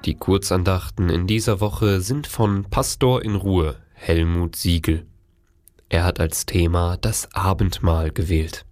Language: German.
Die Kurzandachten in dieser Woche sind von Pastor in Ruhe, Helmut Siegel. Er hat als Thema das Abendmahl gewählt.